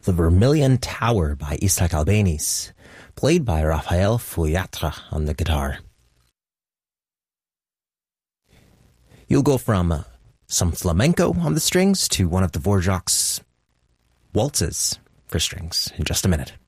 The Vermilion Tower by Islak Albanese, played by Raphael Fuyatra on the guitar. You'll go from some flamenco on the strings to one of the Dvorak's waltzes for strings in just a minute.